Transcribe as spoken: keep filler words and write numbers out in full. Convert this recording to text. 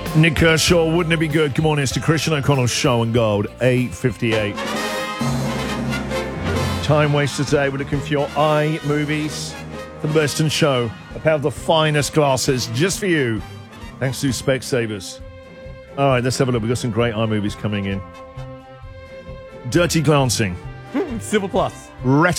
Nick Kershaw, wouldn't it be good? Good morning, it's the Christian O'Connell Show on Gold, eight fifty-eight. Time waster today, we're looking for your eye movies. The Burston Show, a pair of the finest glasses just for you, thanks to Specsavers. All right, let's have a look. We've got some great eye movies coming in. Dirty Glancing. Silver Plus.